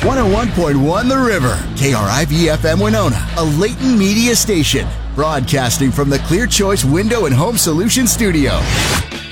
101.1 The River, KRIV FM Winona, a Leighton Media station, broadcasting from the Clear Choice Window and Home Solutions Studio.